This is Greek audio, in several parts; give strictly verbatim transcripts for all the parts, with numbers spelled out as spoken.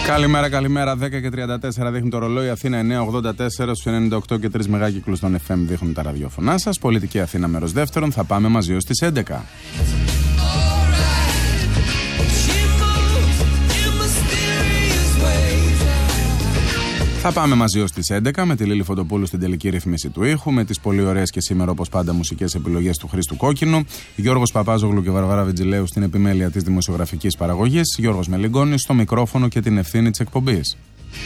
Καλημέρα, καλημέρα. δέκα και τριάντα τέσσερα δείχνει το ρολόι. Αθήνα εννιά ογδόντα τέσσερα στους ενενήντα οκτώ και τρεις μεγάκυκλους των εφ εμ δείχνουν τα ραδιόφωνά σας. Πολιτική Αθήνα μέρος δεύτερον. Θα πάμε μαζί ως τις έντεκα. Θα πάμε μαζί ως τις έντεκα με τη Λίλη Φωτοπούλου στην τελική ρύθμιση του ήχου, με τις πολύ ωραίες και σήμερα όπως πάντα μουσικές επιλογές του Χρήστου Κόκκινου, Γιώργος Παπάζογλου και Βαρβάρα Βιτζιλέου στην επιμέλεια της δημοσιογραφικής παραγωγής, Γιώργος Μελιγκόνης στο μικρόφωνο και την ευθύνη της εκπομπής.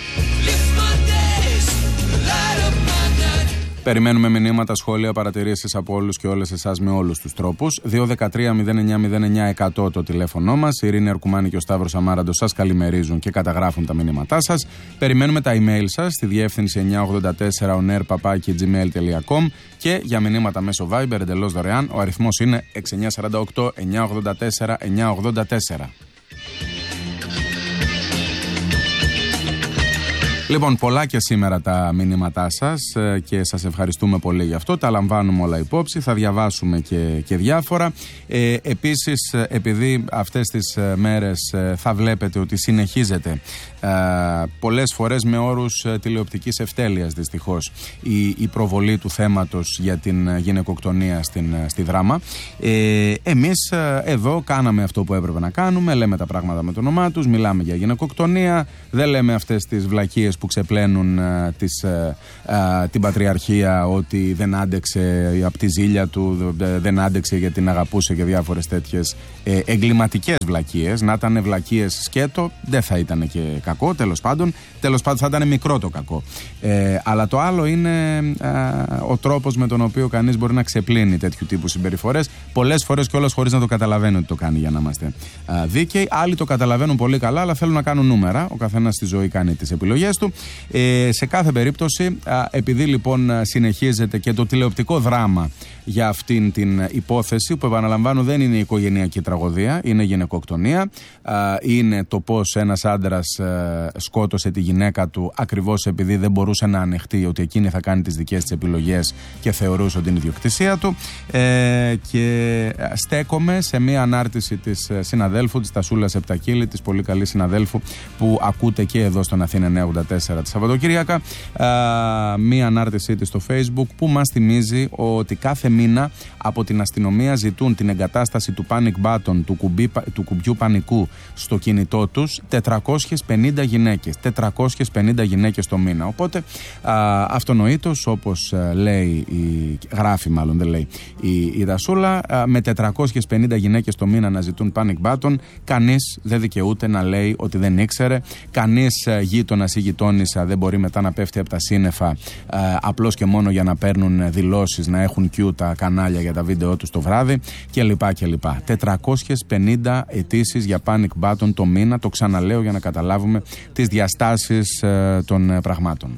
Περιμένουμε μηνύματα, σχόλια, παρατηρήσεις από όλους και όλες εσάς με όλους τους τρόπους. δύο ένα τρία μηδέν εννιά μηδέν εννιά εκατό το τηλέφωνο μας. Η Ειρήνη Αρκουμάνη και ο Σταύρος Αμάραντος σας καλημερίζουν και καταγράφουν τα μηνύματά σας. Περιμένουμε τα email σας στη διεύθυνση εννιά ογδόντα τέσσερα onair παπάκι τζι μέιλ τελεία κομ και για μηνύματα μέσω Viber εντελώς δωρεάν. Ο αριθμός είναι έξι εννιά τέσσερα οκτώ εννιά ογδόντα τέσσερα εννιά ογδόντα τέσσερα. Λοιπόν, πολλά και σήμερα τα μηνύματά σας και σας ευχαριστούμε πολύ γι' αυτό. Τα λαμβάνουμε όλα υπόψη, θα διαβάσουμε και, και διάφορα. Ε, επίσης, επειδή αυτές τις μέρες θα βλέπετε ότι συνεχίζεται ε, πολλές φορές με όρους τηλεοπτικής ευτέλειας δυστυχώς η, η προβολή του θέματος για την γυναικοκτονία στην, στη Δράμα. Ε, εμείς εδώ κάναμε αυτό που έπρεπε να κάνουμε, λέμε τα πράγματα με το όνομά τους, μιλάμε για γυναικοκτονία, δεν λέμε αυτές τις βλακίες που ξεπλένουν uh, τις, uh, uh, την πατριαρχία ότι δεν άντεξε από τη ζήλια του, δεν άντεξε γιατί την αγαπούσε και διάφορες τέτοιες ε, εγκληματικές βλακίες. Να ήταν βλακίες σκέτο δεν θα ήταν και κακό, τέλος πάντων. Τέλος πάντων θα ήταν μικρό το κακό. Ε, αλλά το άλλο είναι uh, ο τρόπος με τον οποίο κανείς μπορεί να ξεπλύνει τέτοιου τύπου συμπεριφορές. Πολλές φορές κιόλας χωρίς να το καταλαβαίνει ότι το κάνει, για να είμαστε uh, δίκαιοι. Άλλοι το καταλαβαίνουν πολύ καλά, αλλά θέλουν να κάνουν νούμερα. Ο καθένας στη ζωή κάνει τις επιλογές του. Ε, σε κάθε περίπτωση, α, επειδή λοιπόν συνεχίζεται και το τηλεοπτικό δράμα για αυτήν την υπόθεση, που επαναλαμβάνω δεν είναι οικογενειακή τραγωδία, είναι γυναικοκτονία, α, είναι το πως ένας άντρας α, σκότωσε τη γυναίκα του ακριβώς επειδή δεν μπορούσε να ανεχτεί ότι εκείνη θα κάνει τις δικές της επιλογές και θεωρούσε ότι είναι ιδιοκτησία του. Ε, και στέκομαι σε μία ανάρτηση της συναδέλφου, της Τασούλας Επτακίλη, της πολύ καλής συναδέλφου που ακούτε και εδώ στον Αθήνα εννιά ογδόντα τέσσερα τη Σαββατοκύριακα, μία ανάρτησή της στο Facebook που μας θυμίζει ότι κάθε μήνα από την αστυνομία ζητούν την εγκατάσταση του panic button, του, κουμπί, του κουμπιού πανικού στο κινητό τους τετρακόσιες πενήντα γυναίκες. τετρακόσιες πενήντα γυναίκες το μήνα. Οπότε α, αυτονοήτως, όπως α, λέει, η, γράφει μάλλον δεν λέει η, η Δασούλα, α, με τετρακόσιες πενήντα γυναίκες το μήνα να ζητούν panic button, κανείς δεν δικαιούται να λέει ότι δεν ήξερε, κανείς γείτονας ή γειτόνισσα δεν μπορεί μετά να πέφτει από τα σύννεφα ε, απλώς και μόνο για να παίρνουν δηλώσεις, να έχουν Q τα κανάλια για τα βίντεο τους το βράδυ κλπ. κλπ. τετρακόσιες πενήντα αιτήσεις για panic button το μήνα, το ξαναλέω για να καταλάβουμε τις διαστάσεις ε, των πραγμάτων.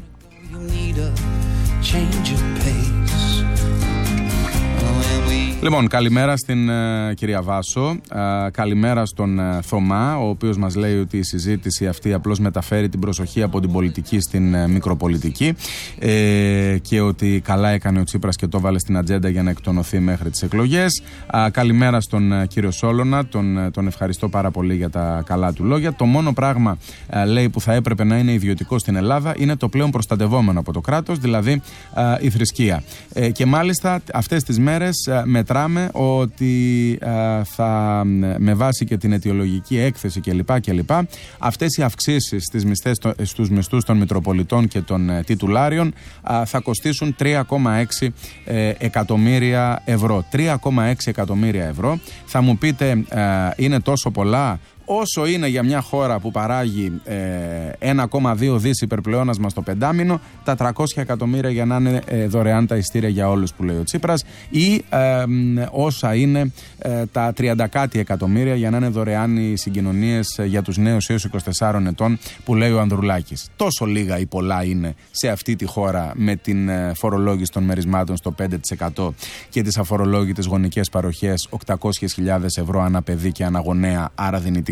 Λοιπόν, καλημέρα στην uh, κυρία Βάσο, uh, καλημέρα στον uh, Θωμά, ο οποίος μας λέει ότι η συζήτηση αυτή απλώς μεταφέρει την προσοχή από την πολιτική στην uh, μικροπολιτική ε, και ότι καλά έκανε ο Τσίπρας και το βάλε στην ατζέντα για να εκτονωθεί μέχρι τις εκλογές. Uh, καλημέρα στον uh, κύριο Σόλωνα, τον, uh, τον ευχαριστώ πάρα πολύ για τα καλά του λόγια. Το μόνο πράγμα, uh, λέει, που θα έπρεπε να είναι ιδιωτικό στην Ελλάδα είναι το πλέον προστατευόμενο από το κράτος, δηλαδή uh, η θρησκεία. Ε, και μάλιστα αυτές τις μέρες uh, μετράμε ότι α, θα, με βάση και την αιτιολογική έκθεση κλπ. κλπ αυτές οι αυξήσεις στις μισθές, στους μισθούς των Μητροπολιτών και των ε, τιτουλάριων α, θα κοστίσουν τρία κόμμα έξι ε, εκατομμύρια ευρώ. τρία κόμμα έξι εκατομμύρια ευρώ. Θα μου πείτε, ε, είναι τόσο πολλά? Όσο είναι για μια χώρα που παράγει ε, ένα κόμμα δύο δις υπερπλεόνασμα στο πεντάμινο, τα τριακόσια εκατομμύρια για να είναι ε, δωρεάν τα ειστήρια για όλους που λέει ο Τσίπρας, ή ε, όσα είναι ε, τα τριάντα κάτι εκατομμύρια για να είναι δωρεάν οι συγκοινωνίες για τους νέους έως είκοσι τεσσάρων ετών που λέει ο Ανδρουλάκης. Τόσο λίγα ή πολλά είναι σε αυτή τη χώρα με την ε, φορολόγηση των μερισμάτων στο πέντε τοις εκατό και τις αφορολόγητες γονικές παροχές οκτακόσιες χιλιάδες ευρώ ανά παιδί και ανά γονέα, άρα δυνητικά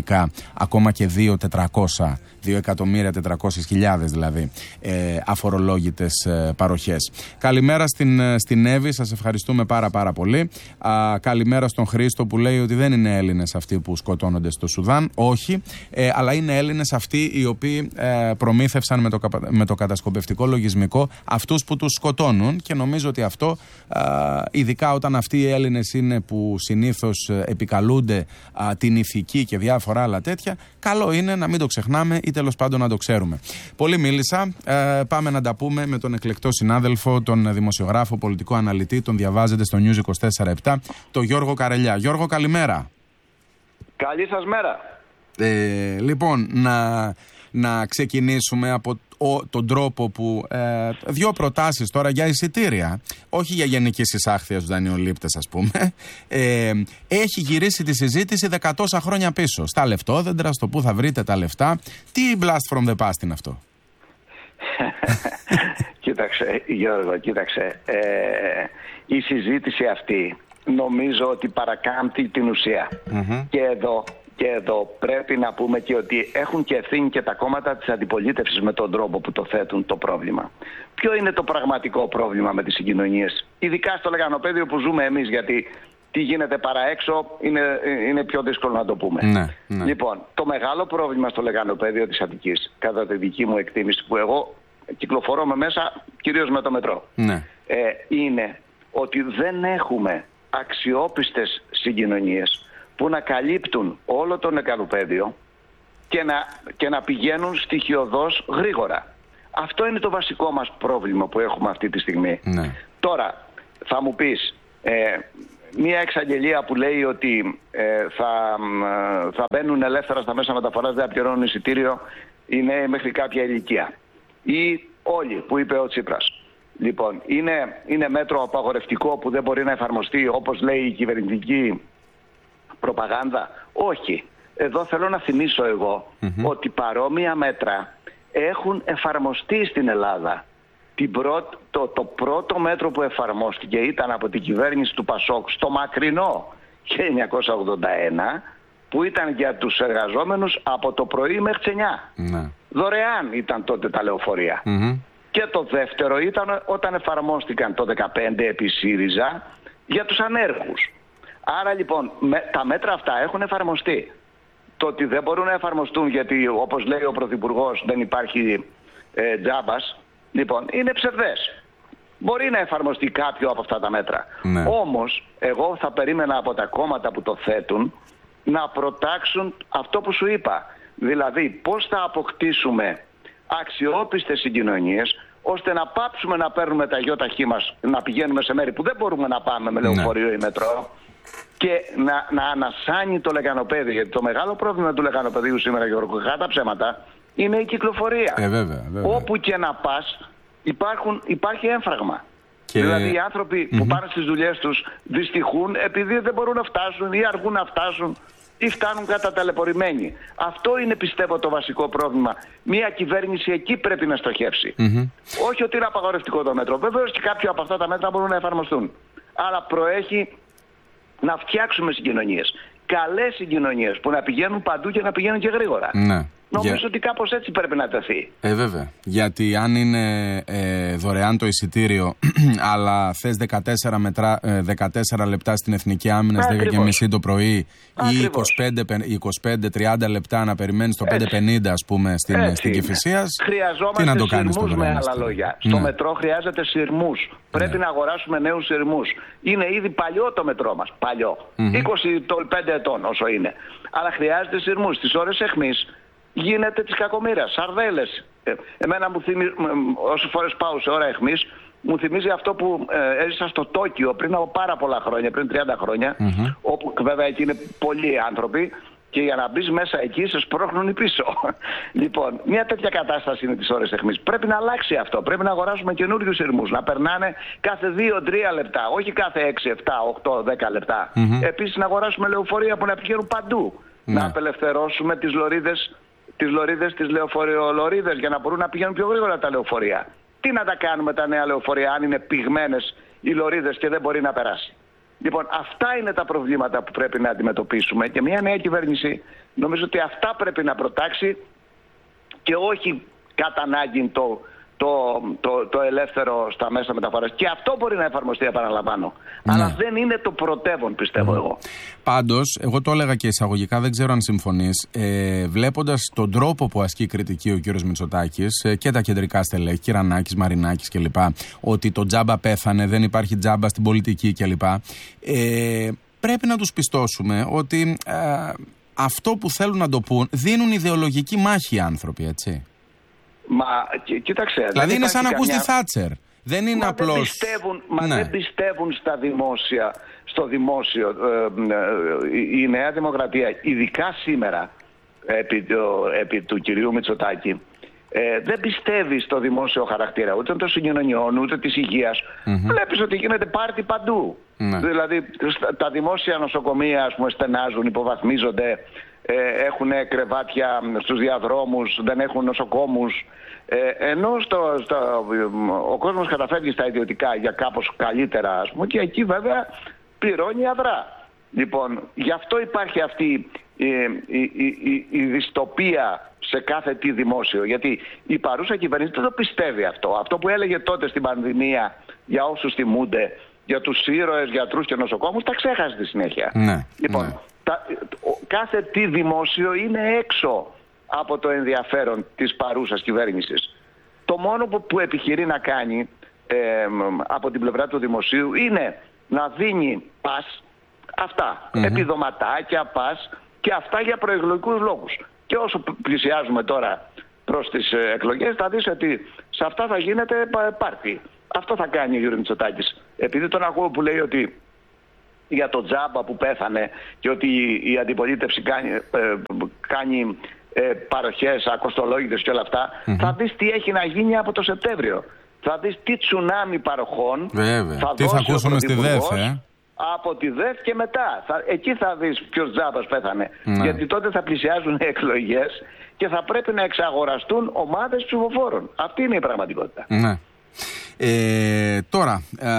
ουσιαστικά ακόμα και δύο εκατομμύρια τετρακόσιες χιλιάδες δηλαδή ε, αφορολόγητες ε, παροχές. Καλημέρα στην, στην Εύη, σας ευχαριστούμε πάρα πάρα πολύ. Α, καλημέρα στον Χρήστο που λέει ότι δεν είναι Έλληνες αυτοί που σκοτώνονται στο Σουδάν. Όχι, ε, αλλά είναι Έλληνες αυτοί οι οποίοι ε, προμήθευσαν με το, με το κατασκοπευτικό λογισμικό αυτούς που τους σκοτώνουν, και νομίζω ότι αυτό, α, ειδικά όταν αυτοί οι Έλληνες είναι που συνήθως επικαλούνται α, την ηθική και διάφορα άλλα τέτοια, καλό είναι να μην το ξεχνάμε ή τέλος πάντων να το ξέρουμε. Πολύ μίλησα. Ε, πάμε να τα πούμε με τον εκλεκτό συνάδελφο, τον δημοσιογράφο, πολιτικό αναλυτή, τον διαβάζετε στο News είκοσι τέσσερα επτά, τον Γιώργο Καρελιά. Γιώργο, καλημέρα. Καλή σας μέρα. Ε, λοιπόν, να, να ξεκινήσουμε από ο, τον τρόπο που ε, δύο προτάσεις τώρα για εισιτήρια, όχι για γενική εισάχθεια στους δανειολήπτες ας πούμε, ε, έχει γυρίσει τη συζήτηση δεκατόσα χρόνια πίσω. Στα λεφτόδεντρα, στο πού θα βρείτε τα λεφτά. Τι blast from the past είναι αυτό? Κοίταξε Γιώργο, κοίταξε. Ε, η συζήτηση αυτή νομίζω ότι παρακάμπτει την ουσία. Mm-hmm. Και εδώ... Και εδώ πρέπει να πούμε και ότι έχουν και ευθύνη και τα κόμματα της αντιπολίτευσης με τον τρόπο που το θέτουν το πρόβλημα. Ποιο είναι το πραγματικό πρόβλημα με τις συγκοινωνίες, ειδικά στο λεγανοπέδιο που ζούμε εμείς, γιατί τι γίνεται παραέξω είναι, είναι πιο δύσκολο να το πούμε. Ναι, ναι. Λοιπόν, το μεγάλο πρόβλημα στο λεγανοπέδιο της Αττικής, κατά τη δική μου εκτίμηση, που εγώ κυκλοφορώ με μέσα, κυρίως με το μετρό, ναι. ε, είναι ότι δεν έχουμε αξιόπιστες συγκοινωνίες που να καλύπτουν όλο το λεκανοπέδιο και να, και να πηγαίνουν στοιχειωδώς γρήγορα. Αυτό είναι το βασικό μας πρόβλημα που έχουμε αυτή τη στιγμή. Ναι. Τώρα, θα μου πεις, ε, μία εξαγγελία που λέει ότι ε, θα, θα μπαίνουν ελεύθερα στα μέσα μεταφοράς, δεν θα πληρώνουν εισιτήριο, είναι μέχρι κάποια ηλικία. Ή όλοι, που είπε ο Τσίπρας. Λοιπόν, είναι, είναι μέτρο απαγορευτικό που δεν μπορεί να εφαρμοστεί όπως λέει η κυβερνητική προπαγάνδα? Όχι. Εδώ θέλω να θυμίσω εγώ mm-hmm. ότι παρόμοια μέτρα έχουν εφαρμοστεί στην Ελλάδα. Την πρω... το, το πρώτο μέτρο που εφαρμόστηκε ήταν από την κυβέρνηση του Πασόκ στο μακρινό χίλια εννιακόσια ογδόντα ένα, που ήταν για τους εργαζόμενους από το πρωί μέχρι τις εννιά. Mm-hmm. Δωρεάν ήταν τότε τα λεωφορεία. Mm-hmm. Και το δεύτερο ήταν όταν εφαρμόστηκαν το δεκαπέντε επί ΣΥΡΙΖΑ για τους ανέργους. Άρα λοιπόν με, τα μέτρα αυτά έχουν εφαρμοστεί. Το ότι δεν μπορούν να εφαρμοστούν γιατί όπως λέει ο Πρωθυπουργός δεν υπάρχει ε, τζάμπας, λοιπόν είναι ψευδές. Μπορεί να εφαρμοστεί κάποιο από αυτά τα μέτρα. Ναι. Όμως εγώ θα περίμενα από τα κόμματα που το θέτουν να προτάξουν αυτό που σου είπα. Δηλαδή πώς θα αποκτήσουμε αξιόπιστες συγκοινωνίες ώστε να πάψουμε να παίρνουμε τα γιοταχή μας, να πηγαίνουμε σε μέρη που δεν μπορούμε να πάμε με λεωφορείο ναι. ή μετρό, και να, να ανασάνει το λεκανοπέδιο. Γιατί το μεγάλο πρόβλημα του λεκανοπεδίου σήμερα, Γιώργο, κατά ψέματα, είναι η κυκλοφορία. Ε, βέβαια, βέβαια. Όπου και να πας υπάρχουν, υπάρχει έμφραγμα. Και... Δηλαδή οι άνθρωποι mm-hmm. που πάνε στις δουλειές τους δυστυχούν επειδή δεν μπορούν να φτάσουν ή αργούν να φτάσουν ή φτάνουν καταταλαιπωρημένοι. Αυτό είναι, πιστεύω, το βασικό πρόβλημα. Μια κυβέρνηση εκεί πρέπει να στοχεύσει. Mm-hmm. Όχι ότι είναι απαγορευτικό το μέτρο. Βεβαίως και κάποια από αυτά τα μέτρα μπορούν να εφαρμοστούν. Αλλά προέχει να φτιάξουμε συγκοινωνίες. Καλές συγκοινωνίες που να πηγαίνουν παντού και να πηγαίνουν και γρήγορα. Ναι. Νομίζω Για... ότι κάπως έτσι πρέπει να τεθεί. Ε, βέβαια. Γιατί αν είναι ε, δωρεάν το εισιτήριο, αλλά θες δεκατέσσερα, μετρά, ε, δεκατέσσερα λεπτά στην Εθνική Άμυνα, δέκα και μισή το πρωί, Ακριβώς. ή είκοσι πέντε τριάντα λεπτά να περιμένεις το πέντε πενήντα, ας πούμε, στην, στην Κηφισίας, τι να το κάνεις το με άλλα λόγια. Ναι. Στο μετρό χρειάζεται σειρμούς. Ναι. Πρέπει να αγοράσουμε νέους σειρμούς. Είναι ήδη παλιό το μετρό μας. Παλιό. Mm-hmm. είκοσι πέντε ετών όσο είναι. Αλλά χρειάζεται σειρμούς. Στις ώρες αιχμής γίνεται της κακομοίρας, σαρδέλες. Ε, εμένα μου θυμίζει, όσες φορές πάω σε ώρα αιχμής, μου θυμίζει αυτό που ε, έζησα στο Τόκιο πριν από πάρα πολλά χρόνια, πριν τριάντα χρόνια, mm-hmm. όπου βέβαια εκεί είναι πολλοί άνθρωποι και για να μπεις μέσα εκεί σε σπρώχνουν πίσω. Λοιπόν, μια τέτοια κατάσταση είναι τις ώρες αιχμής. Πρέπει να αλλάξει αυτό. Πρέπει να αγοράσουμε καινούριους σειρμούς, να περνάνε κάθε δύο τρία λεπτά, όχι κάθε έξι, επτά, οκτώ, δέκα λεπτά. Mm-hmm. Επίσης να αγοράσουμε λεωφορεία που να πηγαίνουν παντού. Mm-hmm. Να απελευθερώσουμε τις λωρίδες, τις λωρίδες, τις λεωφορειολωρίδες για να μπορούν να πηγαίνουν πιο γρήγορα τα λεωφορεία. Τι να τα κάνουμε τα νέα λεωφορεία αν είναι πυγμένες οι λωρίδες και δεν μπορεί να περάσει? Λοιπόν, αυτά είναι τα προβλήματα που πρέπει να αντιμετωπίσουμε και μια νέα κυβέρνηση νομίζω ότι αυτά πρέπει να προτάξει και όχι κατά ανάγκη το, το, το, το ελεύθερο στα μέσα μεταφοράς. Και αυτό μπορεί να εφαρμοστεί, επαναλαμβάνω. Ναι. Αλλά δεν είναι το πρωτεύον, πιστεύω mm. εγώ. Πάντως, εγώ το έλεγα και εισαγωγικά, δεν ξέρω αν συμφωνείς, ε, βλέποντας τον τρόπο που ασκεί κριτική ο κύριος Μητσοτάκης ε, και τα κεντρικά στελέχη, Κυρανάκης, Μαρινάκης κλπ. Ότι το τζάμπα πέθανε, δεν υπάρχει τζάμπα στην πολιτική κλπ. Ε, πρέπει να τους πιστώσουμε ότι ε, αυτό που θέλουν να το πούν δίνουν ιδεολογική μάχη οι άνθρωποι, έτσι. Μα κοί, κοίταξε. Δηλαδή είναι σαν να ακούς τη Θάτσερ. Δεν είναι μα απλώς... Δεν πιστεύουν, μα ναι. δεν πιστεύουν στα δημόσια, στο δημόσιο. Ε, ε, η Νέα Δημοκρατία, ειδικά σήμερα, επί, επί του κυρίου Μητσοτάκη, ε, δεν πιστεύει στο δημόσιο χαρακτήρα ούτε των συγκοινωνιών, ούτε της υγείας. Mm-hmm. Βλέπεις ότι γίνεται πάρτι παντού. Mm-hmm. Δηλαδή τα δημόσια νοσοκομεία, ας πούμε, στενάζουν, υποβαθμίζονται, ε, έχουν κρεβάτια στους διαδρόμους, δεν έχουν νοσοκόμους. Ε, ενώ στο, στο, ο κόσμος καταφεύγει στα ιδιωτικά για κάπως καλύτερα, ας πούμε, και εκεί βέβαια πληρώνει αδρά. Λοιπόν, γι' αυτό υπάρχει αυτή η, η, η, η δυστοπία σε κάθε τι δημόσιο. Γιατί η παρούσα κυβέρνηση δεν το πιστεύει αυτό. Αυτό που έλεγε τότε στην πανδημία για όσους θυμούνται, για τους ήρωες, γιατρούς και νοσοκόμους, τα ξέχασε στη συνέχεια. Ναι, λοιπόν, ναι. Τα, κάθε τι δημόσιο είναι έξω από το ενδιαφέρον της παρούσας κυβέρνησης. Το μόνο που, που επιχειρεί να κάνει ε, από την πλευρά του δημοσίου είναι να δίνει πας, αυτά, mm-hmm. επιδοματάκια, πας και αυτά για προεκλογικούς λόγους. Και όσο πλησιάζουμε τώρα προς τις ε, εκλογές θα δεις ότι σε αυτά θα γίνεται πάρτι. Αυτό θα κάνει ο Γιώργος Μητσοτάκης. Επειδή τον ακούω που λέει ότι για το τζάμπα που πέθανε και ότι η αντιπολίτευση κάνει, ε, κάνει ε, παροχές ακοστολόγητες και όλα αυτά, mm-hmm. θα δεις τι έχει να γίνει από το Σεπτέμβριο. Θα δεις τι τσουνάμι παροχών Βέβαια. θα τι θα ακούσουμε στη ΔΕΘ, ε? από τη ΔΕΘ και μετά. Θα, εκεί θα δεις ποιος τζάμπας πέθανε. Ναι. Γιατί τότε θα πλησιάζουν οι εκλογές και θα πρέπει να εξαγοραστούν ομάδες ψηφοφόρων. Αυτή είναι η πραγματικότητα. Ναι. Ε, τώρα, ε,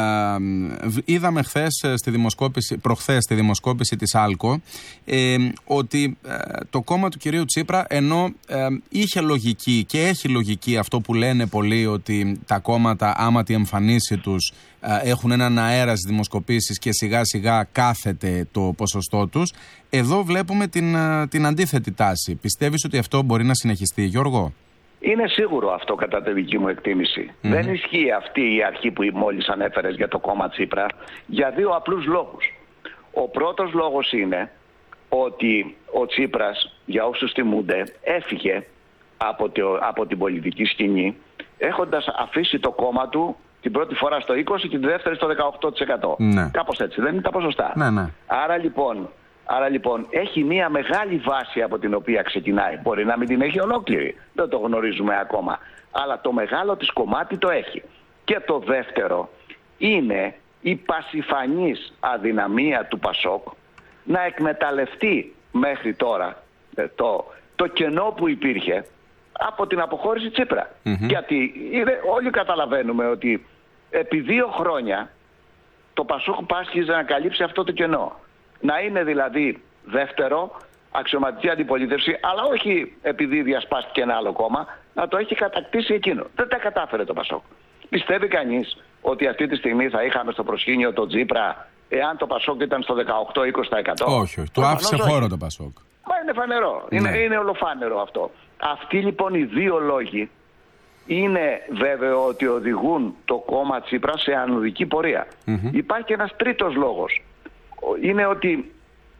είδαμε χθες στη δημοσκόπηση, προχθές στη δημοσκόπηση της Άλκο ε, ότι ε, το κόμμα του κυρίου Τσίπρα, ενώ ε, είχε λογική και έχει λογική αυτό που λένε πολλοί, ότι τα κόμματα άμα τη εμφανίση τους ε, έχουν έναν αέρα στις δημοσκοπήσεις και σιγά σιγά κάθεται το ποσοστό τους, εδώ βλέπουμε την, την αντίθετη τάση. Πιστεύεις ότι αυτό μπορεί να συνεχιστεί, Γιώργο? Είναι σίγουρο αυτό κατά τη δική μου εκτίμηση. Mm-hmm. Δεν ισχύει αυτή η αρχή που μόλις ανέφερες για το κόμμα Τσίπρα για δύο απλούς λόγους. Ο πρώτος λόγος είναι ότι ο Τσίπρας, για όσους θυμούνται, έφυγε από, το, από την πολιτική σκηνή έχοντας αφήσει το κόμμα του την πρώτη φορά στο είκοσι τοις εκατό και τη δεύτερη στο δεκαοκτώ τοις εκατό. Ναι. Κάπως έτσι, δεν είναι τα ποσοστά. Ναι, ναι. Άρα λοιπόν... Άρα λοιπόν έχει μια μεγάλη βάση από την οποία ξεκινάει. Μπορεί να μην την έχει ολόκληρη, δεν το γνωρίζουμε ακόμα. Αλλά το μεγάλο της κομμάτι το έχει. Και το δεύτερο είναι η πασιφανής αδυναμία του Πασόκ να εκμεταλλευτεί μέχρι τώρα το, το κενό που υπήρχε από την αποχώρηση Τσίπρα. Mm-hmm. Γιατί είναι, όλοι καταλαβαίνουμε ότι επί δύο χρόνια το Πασόκ πάσχιζε να καλύψει αυτό το κενό. Να είναι δηλαδή δεύτερο, αξιωματική αντιπολίτευση, αλλά όχι επειδή διασπάστηκε ένα άλλο κόμμα, να το έχει κατακτήσει εκείνο. Δεν τα κατάφερε το Πασόκ. Πιστεύει κανείς ότι αυτή τη στιγμή θα είχαμε στο προσκήνιο τον Τσίπρα εάν το Πασόκ ήταν στο δεκαοκτώ με είκοσι τοις εκατό? Όχι, όχι. Του άφησε χώρο το Πασόκ. Μα είναι φανερό. Ναι. Είναι, είναι ολοφάνερο αυτό. Αυτοί λοιπόν οι δύο λόγοι είναι βέβαιο ότι οδηγούν το κόμμα Τσίπρα σε ανωδική πορεία. Mm-hmm. Υπάρχει ένας τρίτος λόγος. Είναι ότι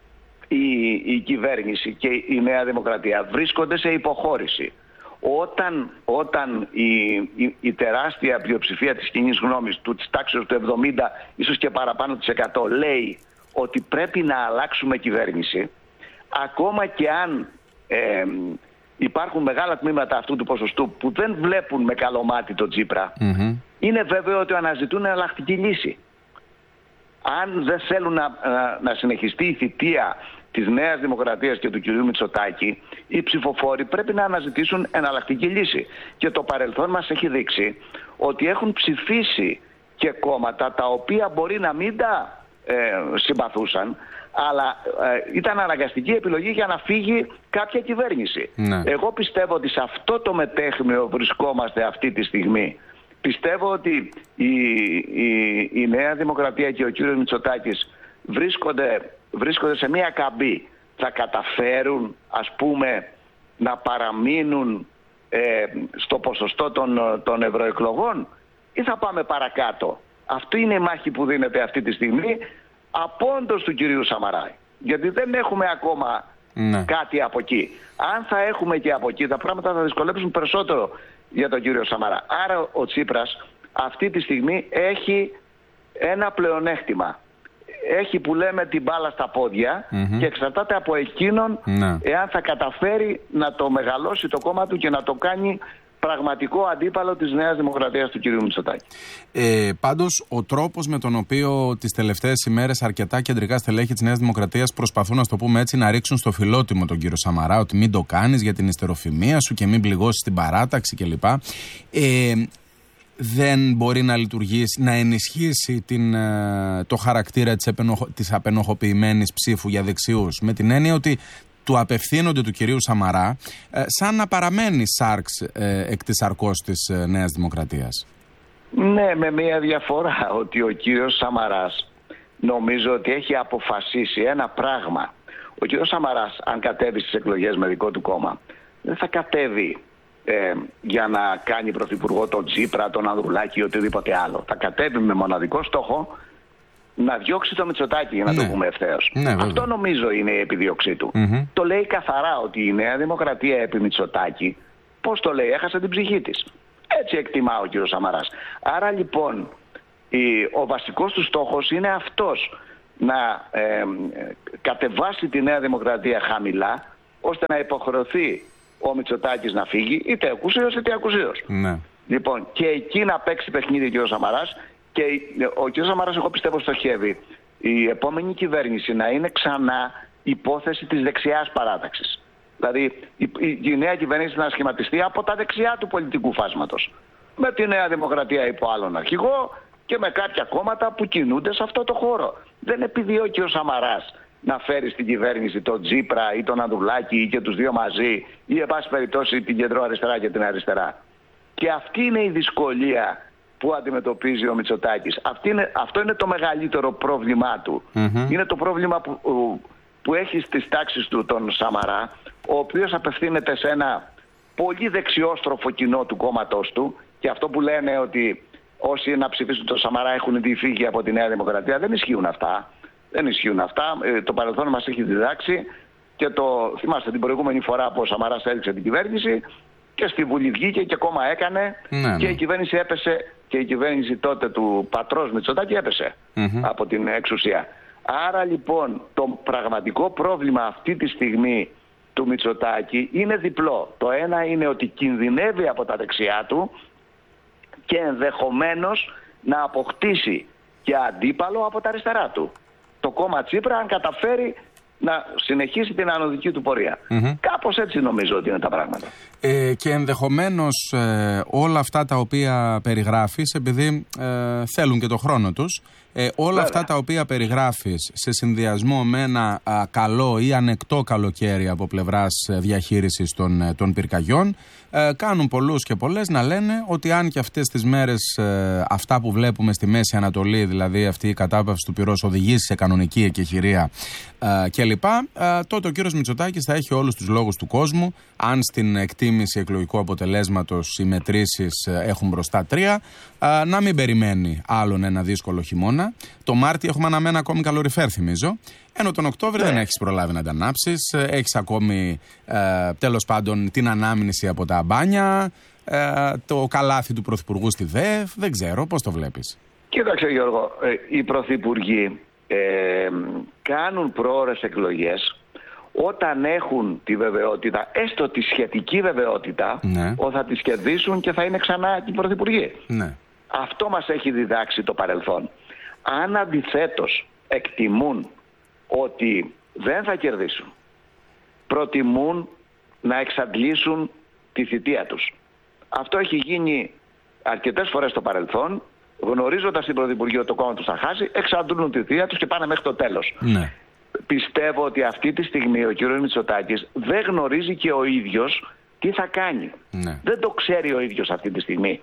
η, η κυβέρνηση και η Νέα Δημοκρατία βρίσκονται σε υποχώρηση. Όταν, όταν η, η, η τεράστια πλειοψηφία της κοινής γνώμης του, της τάξης του εβδομήντα ίσως και παραπάνω της εκατό λέει ότι πρέπει να αλλάξουμε κυβέρνηση, ακόμα και αν ε, υπάρχουν μεγάλα τμήματα αυτού του ποσοστού που δεν βλέπουν με καλό μάτι το Τσίπρα, mm-hmm. είναι βέβαιο ότι αναζητούν εναλλακτική λύση. Αν δεν θέλουν να, να, να συνεχιστεί η θητεία της Νέας Δημοκρατίας και του κυρίου Μητσοτάκη, οι ψηφοφόροι πρέπει να αναζητήσουν εναλλακτική λύση. Και το παρελθόν μας έχει δείξει ότι έχουν ψηφίσει και κόμματα τα οποία μπορεί να μην τα ε, συμπαθούσαν, αλλά ε, ήταν αναγκαστική επιλογή για να φύγει κάποια κυβέρνηση. Ναι. Εγώ πιστεύω ότι σε αυτό το μετέχμιο βρισκόμαστε αυτή τη στιγμή. Πιστεύω ότι η, η, η Νέα Δημοκρατία και ο κύριος Μητσοτάκης βρίσκονται, βρίσκονται σε μία καμπή. Θα καταφέρουν, ας πούμε, να παραμείνουν ε, στο ποσοστό των, των ευρωεκλογών ή θα πάμε παρακάτω? Αυτή είναι η μάχη που δίνεται αυτή τη στιγμή απόντος του κυρίου Σαμαρά. Γιατί δεν έχουμε ακόμα ναι. κάτι από εκεί. Αν θα έχουμε και από εκεί, τα πράγματα θα δυσκολέψουν περισσότερο για τον κύριο Σαμαρά. Άρα ο Τσίπρας αυτή τη στιγμή έχει ένα πλεονέκτημα. Έχει, που λέμε, την μπάλα στα πόδια mm-hmm. και εξαρτάται από εκείνον ναι. εάν θα καταφέρει να το μεγαλώσει το κόμμα του και να το κάνει πραγματικό αντίπαλο της Νέας Δημοκρατίας του κ. Μητσοτάκη. Ε, πάντως, ο τρόπος με τον οποίο τις τελευταίες ημέρες αρκετά κεντρικά στελέχη της Νέας Δημοκρατίας προσπαθούν, να το πούμε έτσι, να ρίξουν στο φιλότιμο τον κύριο Σαμαρά, ότι μην το κάνεις για την ιστεροφημία σου και μην πληγώσεις την παράταξη κλπ. Ε, δεν μπορεί να λειτουργήσει, να ενισχύσει την, το χαρακτήρα της, επενοχ, της απενοχοποιημένης ψήφου για δεξιούς, με την έννοια ότι του απευθύνονται του κυρίου Σαμαρά ε, σαν να παραμένει σάρξ ε, εκ της αρκός της ε, Νέας Δημοκρατίας. Ναι, με μια διαφορά, ότι ο κύριος Σαμαράς νομίζω ότι έχει αποφασίσει ένα πράγμα. Ο κύριος Σαμαράς, αν κατέβει στις εκλογές με δικό του κόμμα, δεν θα κατέβει ε, για να κάνει πρωθυπουργό τον Τσίπρα, τον Ανδρουλάκη ή οτιδήποτε άλλο. Θα κατέβει με μοναδικό στόχο να διώξει το Μητσοτάκη, για να ναι. το πούμε ευθέως. Ναι, αυτό νομίζω είναι η επιδίωξή του. Mm-hmm. Το λέει καθαρά ότι η Νέα Δημοκρατία επί Μητσοτάκη, πώς το λέει, έχασε την ψυχή της. Έτσι εκτιμά ο κύριος Σαμαράς. Άρα λοιπόν η, ο βασικός του στόχος είναι αυτός, να ε, κατεβάσει τη Νέα Δημοκρατία χαμηλά, ώστε να υποχρεωθεί ο Μητσοτάκης να φύγει, είτε ακουσίως είτε ακουσίως. Ναι. Λοιπόν, και εκεί να παίξει παιχνίδι ο κύριος Σαμαράς. Και ο κ. Σαμαράς, εγώ πιστεύω, στοχεύει η επόμενη κυβέρνηση να είναι ξανά υπόθεση της δεξιάς παράταξης. Δηλαδή η, η, η νέα κυβέρνηση να σχηματιστεί από τα δεξιά του πολιτικού φάσματος. Με τη Νέα Δημοκρατία υπό άλλον αρχηγό και με κάποια κόμματα που κινούνται σε αυτό το χώρο. Δεν επιδιώκει ο Σαμαράς να φέρει στην κυβέρνηση τον Τσίπρα ή τον Ανδρουλάκη ή και τους δύο μαζί, ή εν πάση περιπτώσει την κεντροαριστερά και την αριστερά. Και αυτή είναι η δυσκολία που αντιμετωπίζει ο Μητσοτάκης. Αυτή είναι, αυτό είναι το μεγαλύτερο πρόβλημά του. Mm-hmm. Είναι το πρόβλημα που, που έχει στις τάξεις του τον Σαμαρά, ο οποίος απευθύνεται σε ένα πολύ δεξιόστροφο κοινό του κόμματός του, και αυτό που λένε ότι όσοι να ψηφίσουν τον Σαμαρά έχουν διαφύγει από τη Νέα Δημοκρατία, δεν ισχύουν αυτά. Δεν ισχύουν αυτά. Ε, το παρελθόν μας έχει διδάξει, και το θυμάστε την προηγούμενη φορά που ο Σαμαράς έριξε την κυβέρνηση και στη Βουλή βγήκε και κόμμα έκανε, ναι, και ναι. η κυβέρνηση έπεσε, και η κυβέρνηση τότε του πατρός Μητσοτάκη έπεσε mm-hmm. από την εξουσία. Άρα λοιπόν το πραγματικό πρόβλημα αυτή τη στιγμή του Μητσοτάκη είναι διπλό. Το ένα είναι ότι κινδυνεύει από τα δεξιά του και ενδεχομένως να αποκτήσει και αντίπαλο από τα αριστερά του. Το κόμμα Τσίπρα, αν καταφέρει να συνεχίσει την ανωδική του πορεία. Mm-hmm. Κάπως έτσι νομίζω ότι είναι τα πράγματα. Ε, και ενδεχομένως ε, όλα αυτά τα οποία περιγράφεις, επειδή ε, θέλουν και το χρόνο τους, ε, όλα Βέβαια. αυτά τα οποία περιγράφεις σε συνδυασμό με ένα α, καλό ή ανεκτό καλοκαίρι από πλευράς διαχείρισης των, των πυρκαγιών, ε, κάνουν πολλούς και πολλές να λένε ότι αν και αυτές τις μέρες ε, αυτά που βλέπουμε στη Μέση Ανατολή, δηλαδή αυτή η κατάπαυση του πυρός, οδηγήσει σε κανονική εκεχηρία ε, κλπ, ε, τότε ο κύριος Μητσοτάκης θα έχει όλους τους λόγους του κόσμου, αν στην εκτίμηση εκλογικού αποτελέσματος οι μετρήσεις έχουν μπροστά τρία, ε, να μην περιμένει άλλον ένα δύσκολο χειμώνα. Το Μάρτιο έχουμε αναμένα ακόμη καλοριφέρ, θυμίζω. Ενώ τον Οκτώβριο ναι. δεν έχεις προλάβει να τα ανάψεις. Έχεις ακόμη ε, τέλος πάντων την ανάμνηση από τα μπάνια, ε, το καλάθι του Πρωθυπουργού στη ΔΕΒ. Δεν ξέρω, πώς το βλέπεις? Κοίταξε Γιώργο, ε, οι Πρωθυπουργοί ε, κάνουν προώρες εκλογές όταν έχουν τη βεβαιότητα, έστω τη σχετική βεβαιότητα, ναι. ότι θα τις κερδίσουν και θα είναι ξανά οι Πρωθυπουργοί. Ναι. Αυτό μας έχει διδάξει το παρελθόν. Αν αντιθέτως εκτιμούν ότι δεν θα κερδίσουν, προτιμούν να εξαντλήσουν τη θητεία τους. Αυτό έχει γίνει αρκετές φορές στο παρελθόν γνωρίζοντας την Πρωθυπουργία το κόμμα τους θα χάσει, εξαντλούν τη θεία τους και πάνε μέχρι το τέλος. Ναι. Πιστεύω ότι αυτή τη στιγμή ο κ. Μητσοτάκης δεν γνωρίζει και ο ίδιος τι θα κάνει. Ναι. Δεν το ξέρει ο ίδιος αυτή τη στιγμή.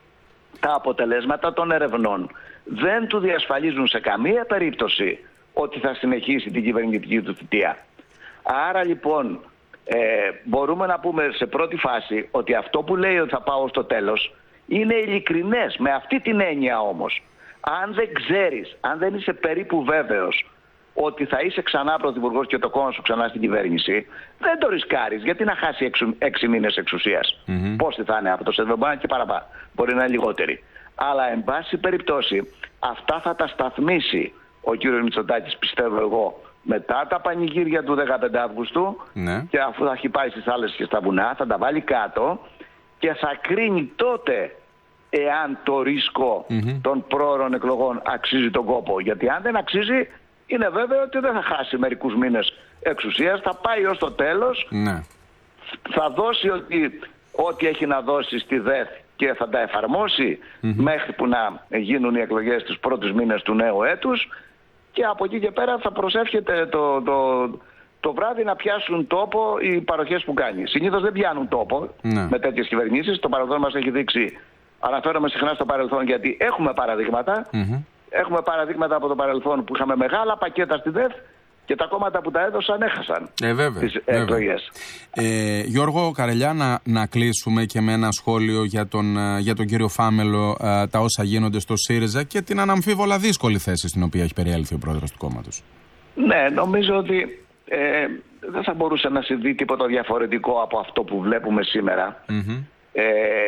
Τα αποτελέσματα των ερευνών δεν του διασφαλίζουν σε καμία περίπτωση ότι θα συνεχίσει την κυβερνητική του θητεία. Άρα λοιπόν ε, μπορούμε να πούμε σε πρώτη φάση ότι αυτό που λέει ότι θα πάω στο τέλος είναι ειλικρινές. Με αυτή την έννοια όμως, αν δεν ξέρεις, αν δεν είσαι περίπου βέβαιος ότι θα είσαι ξανά πρωθυπουργός και το κόμμα σου ξανά στην κυβέρνηση, δεν το ρισκάρεις. Γιατί να χάσει έξι, έξι μήνες εξουσίας. Mm-hmm. Πόσοι θα είναι από το Σεπτέμβριο και παραπάνω. Μπορεί να είναι λιγότεροι. Αλλά εν πάση περιπτώσει αυτά θα τα σταθμίσει ο κύριος Μητσοτάκης, πιστεύω εγώ, μετά τα πανηγύρια του δεκαπέντε Αυγούστου. Ναι. Και αφού θα έχει πάει στις άλλες και στα βουνά, θα τα βάλει κάτω και θα κρίνει τότε εάν το ρίσκο mm-hmm. των πρόωρων εκλογών αξίζει τον κόπο. Γιατί αν δεν αξίζει, είναι βέβαιο ότι δεν θα χάσει μερικούς μήνες εξουσίας, θα πάει ως το τέλος, ναι. θα δώσει ότι, ό,τι έχει να δώσει στη ΔΕΘ και θα τα εφαρμόσει mm-hmm. μέχρι που να γίνουν οι εκλογές τους πρώτους μήνες του νέου έτους, και από εκεί και πέρα θα προσεύχεται το, το, το βράδυ να πιάσουν τόπο οι παροχές που κάνει. Συνήθως δεν πιάνουν τόπο ναι. με τέτοιες κυβερνήσεις. Το παρελθόν μας έχει δείξει, αναφέρομαι συχνά στο παρελθόν γιατί έχουμε παραδείγματα. Mm-hmm. Έχουμε παραδείγματα από το παρελθόν που είχαμε μεγάλα πακέτα στη ΔΕΘ και τα κόμματα που τα έδωσαν έχασαν ε, βέβαια, τις εκλογές. Ε, Γιώργο Καρελιά, να, να κλείσουμε και με ένα σχόλιο για τον, για τον κύριο Φάμελο, α, τα όσα γίνονται στο ΣΥΡΙΖΑ και την αναμφίβολα δύσκολη θέση στην οποία έχει περιέλθει ο πρόεδρος του κόμματος. Ναι, νομίζω ότι ε, δεν θα μπορούσε να συμβεί τίποτα διαφορετικό από αυτό που βλέπουμε σήμερα. Mm-hmm. Ε,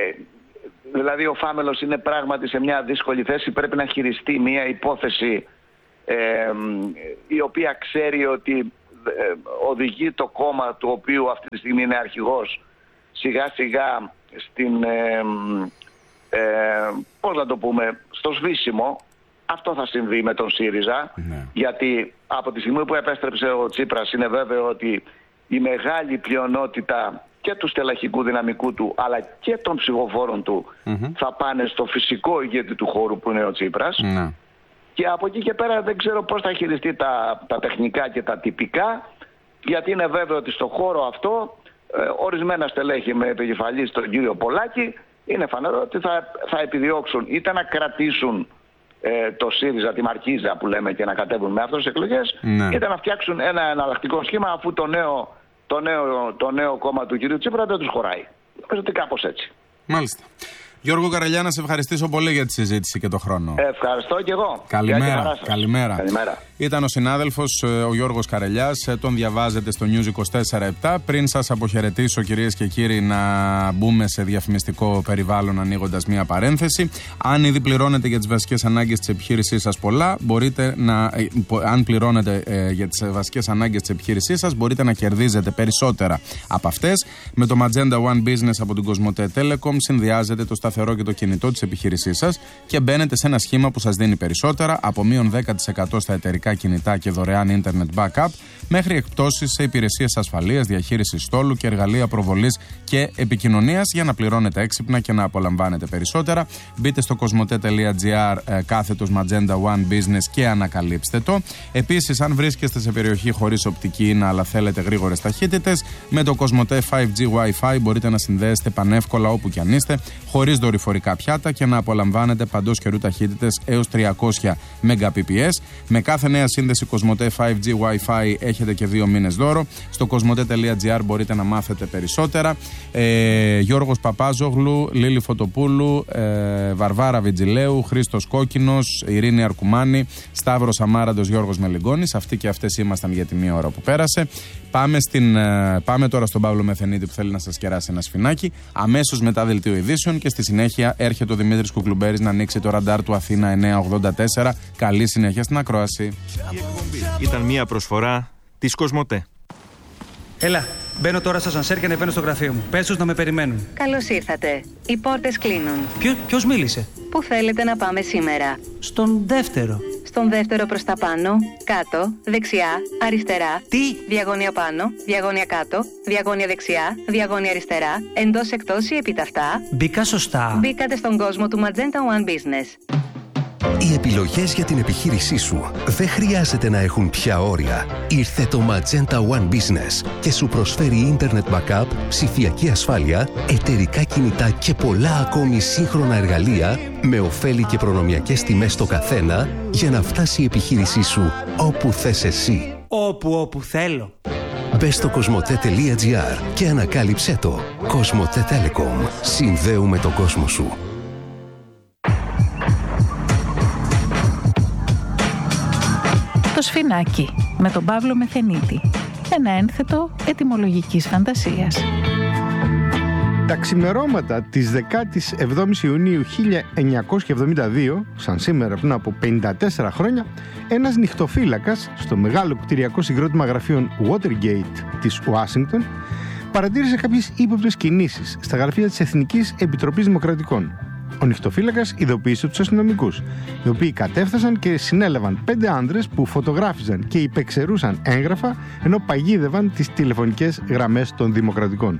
Δηλαδή ο Φάμελος είναι πράγματι σε μια δύσκολη θέση, πρέπει να χειριστεί μια υπόθεση ε, η οποία ξέρει ότι ε, οδηγεί το κόμμα του οποίου αυτή τη στιγμή είναι αρχηγός σιγά σιγά στην, ε, ε, πώς να το πούμε, στο σβήσιμο. Αυτό θα συμβεί με τον ΣΥΡΙΖΑ, ναι. γιατί από τη στιγμή που επέστρεψε ο Τσίπρας είναι βέβαιο ότι η μεγάλη πλειονότητα και του στελεχικού δυναμικού του αλλά και των ψηφοφόρων του mm-hmm. θα πάνε στο φυσικό ηγέτη του χώρου που είναι ο Τσίπρας mm. και από εκεί και πέρα δεν ξέρω πώς θα χειριστεί τα, τα τεχνικά και τα τυπικά, γιατί είναι βέβαιο ότι στο χώρο αυτό ε, ορισμένα στελέχη με επικεφαλή στον κύριο Πολάκη είναι φανερό ότι θα, θα επιδιώξουν είτε να κρατήσουν ε, το ΣΥΡΙΖΑ, τη Μαρκίζα που λέμε, και να κατέβουν με αυτές τις εκλογές mm. είτε να φτιάξουν ένα εναλλακτικό σχήμα αφού το νέο Το νέο, το νέο κόμμα του κυρίου Τσίπρα δεν τους χωράει. Νομίζω ότι κάπως έτσι. Μάλιστα. Γιώργο Καρελιά, να σε ευχαριστήσω πολύ για τη συζήτηση και τον χρόνο. Ευχαριστώ και εγώ. Καλημέρα. Καλημέρα. Καλημέρα. Ήταν ο συνάδελφος ο Γιώργος Καρελιάς, τον διαβάζετε στο News είκοσι τέσσερα επτά. Πριν σας αποχαιρετήσω, κυρίες και κύριοι, να μπούμε σε διαφημιστικό περιβάλλον ανοίγοντας μία παρένθεση. Αν ήδη πληρώνετε για τις βασικές ανάγκες της επιχείρησής σας πολλά, μπορείτε να, αν πληρώνετε ε, για τις βασικές ανάγκες της επιχείρησής σας, μπορείτε να κερδίζετε περισσότερα από αυτές. Με το Magenta One Business από την Κοσμοτέ Telecom συνδυάζετε το σταθερό και το κινητό της επιχείρησής σας και μπαίνετε σε ένα σχήμα που σας δίνει περισσότερα, από μείον δέκα τοις εκατό στα εταιρικά κινητά και δωρεάν internet backup, μέχρι εκπτώσεις σε υπηρεσίες ασφαλείας, διαχείρισης στόλου και εργαλεία προβολής και επικοινωνίας για να πληρώνετε έξυπνα και να απολαμβάνετε περισσότερα. Μπείτε στο κοσμοτέ.gr ε, κάθετος Magenta One Business και ανακαλύψτε το. Επίσης, αν βρίσκεστε σε περιοχή χωρίς οπτική ίνα αλλά θέλετε γρήγορες ταχύτητες, με το Κοσμοτέ φάιβ τζι Wi-Fi μπορείτε να συνδέεστε πανεύκολα όπου κι αν είστε, χωρίς δορυφορικά πιάτα και να απολαμβάνετε παντός καιρού ταχύτητες έως τριακόσια Mbps. Με κάθε νέα σύνδεση Κοσμοτέ φάιβ τζι Wi-Fi έχετε και δύο μήνες δώρο. Στο κοσμοτέ.gr μπορείτε να μάθετε περισσότερα. Ε, Γιώργος Παπάζογλου, Λίλη Φωτοπούλου, ε, Βαρβάρα Βιτζιλέου, Χρήστος Κόκκινος, Ειρήνη Αρκουμάνη, Σταύρος Αμάραντος, Γιώργος Μελιγκόνης. Αυτοί και αυτές ήμασταν για τη μία ώρα που πέρασε. Πάμε, στην, πάμε τώρα στον Παύλο Μεθενίτη που θέλει να σας κεράσει ένα σφινάκι. Αμέσως μετά δελτίο ειδήσεων και στη συνέχεια έρχεται ο Δημήτρης Κουκλουμπέρης να ανοίξει το ραντάρ του Αθήνα εννιακόσια ογδόντα τέσσερα. Καλή συνέχεια στην ακρόαση. Η εκπομπή ήταν μια προσφορά της Κοσμοτέ. Έλα, μπαίνω τώρα στο σανσέρ και ανεβαίνω στο γραφείο μου. Πες τους να με περιμένουν. Καλώς ήρθατε. Οι πόρτες κλείνουν. Ποιο, ποιος μίλησε? Πού θέλετε να πάμε σήμερα? Στον δεύτερο. Στον δεύτερο προς τα πάνω, κάτω, δεξιά, αριστερά. Τι? Διαγώνια πάνω, διαγώνια κάτω, διαγώνια δεξιά, διαγώνια αριστερά, εντός εκτός ή επί ταυτά. Μπήκα σωστά. Μπήκατε στον κόσμο του Magenta One Business. Οι επιλογές για την επιχείρησή σου δεν χρειάζεται να έχουν πια όρια. Ήρθε το Magenta One Business και σου προσφέρει Internet Backup, ψηφιακή ασφάλεια, εταιρικά κινητά και πολλά ακόμη σύγχρονα εργαλεία με ωφέλη και προνομιακές τιμές στο καθένα για να φτάσει η επιχείρησή σου όπου θες εσύ. Όπου όπου θέλω. Μπες στο κοσμοτέ τελεία τζι άρ και ανακάλυψέ το. Κοσμοτέ Telecom. Συνδέουμε τον κόσμο σου. Το Σφινάκι με τον Παύλο Μεθενίτη. Ένα ένθετο ετυμολογικής φαντασίας. Τα ξημερώματα της δεκάτης εβδόμης Ιουνίου χίλια εννιακόσια εβδομήντα δύο, σαν σήμερα πριν από πενήντα τέσσερα χρόνια, ένας νυχτοφύλακας στο μεγάλο κτηριακό συγκρότημα γραφείων Watergate της Ουάσιγκτον παρατήρησε κάποιες ύποπτες κινήσεις στα γραφεία της Εθνικής Επιτροπής Δημοκρατικών. Ο νυχτοφύλακας ειδοποίησε τους αστυνομικούς, οι οποίοι κατέφθασαν και συνέλαβαν πέντε άνδρες που φωτογράφιζαν και υπεξαιρούσαν έγγραφα ενώ παγίδευαν τις τηλεφωνικές γραμμές των Δημοκρατικών.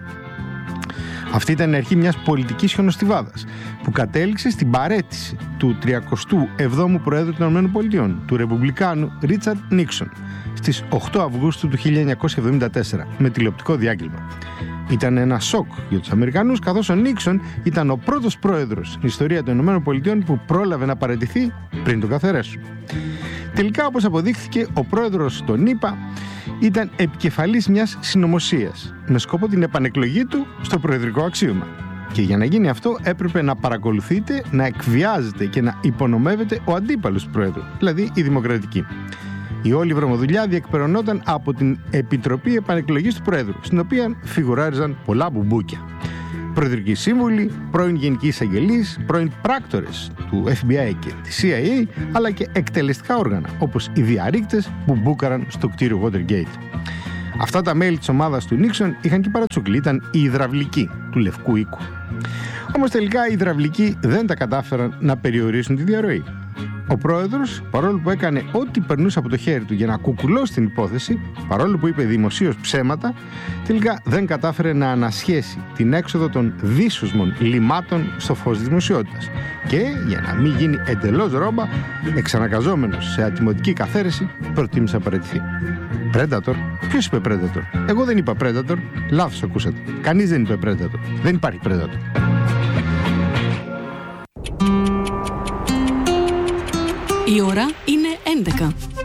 Αυτή ήταν η αρχή μιας πολιτικής χιονοστιβάδας που κατέληξε στην παραίτηση του τριακοστού εβδόμου Προέδρου των ΗΠΑ, του Ρεπουμπλικάνου Ρίτσαρντ Νίξον, στις οκτώ Αυγούστου του χίλια εννιακόσια εβδομήντα τέσσερα με τηλεοπτικό διάγγελμα. Ήταν ένα σοκ για τους Αμερικανούς, καθώς ο Νίξον ήταν ο πρώτος πρόεδρος στην ιστορία των ΗΠΑ που πρόλαβε να παραιτηθεί πριν τον καθαρέσουν. Τελικά, όπως αποδείχθηκε, ο πρόεδρος των ΗΠΑ ήταν επικεφαλής μιας συνωμοσίας με σκοπό την επανεκλογή του στο προεδρικό αξίωμα. Και για να γίνει αυτό έπρεπε να παρακολουθείτε, να εκβιάζεται και να υπονομεύεται ο αντίπαλος του πρόεδρου, δηλαδή η Δημοκρατική. Η όλη βρωμοδουλειά διεκπεραιωνόταν από την Επιτροπή Επανεκλογής του Πρόεδρου, στην οποία φιγουράριζαν πολλά μπουμπούκια. Προεδρικοί σύμβουλοι, πρώην γενικοί εισαγγελείς, πρώην πράκτορες του Εφ Μπι Άι και της Σι Άι Έι, αλλά και εκτελεστικά όργανα, όπως οι διαρρήκτες που μπούκαραν στο κτίριο Watergate. Αυτά τα μέλη της ομάδας του Νίξον είχαν και παρατσούκλι, ήταν οι υδραυλικοί του Λευκού Οίκου. Όμως τελικά οι υδραυλικοί δεν τα κατάφεραν να περιορίσουν τη διαρροή. Ο πρόεδρος, παρόλο που έκανε ό,τι περνούσε από το χέρι του για να κουκουλώσει την υπόθεση, παρόλο που είπε δημοσίως ψέματα, τελικά δεν κατάφερε να ανασχέσει την έξοδο των δύσουσμων λιμάτων στο φως της δημοσιότητας. Και, για να μην γίνει εντελώς ρόμπα, εξαναγκαζόμενος σε ατιμωτική καθαίρεση, προτίμησε να παραιτηθεί. Predator? Ποιος είπε Predator? Εγώ δεν είπα Predator. Λάθος ακούσατε. Κανείς δεν είπε Predator. Δεν υπάρχει Predator. Η ώρα είναι έντεκα.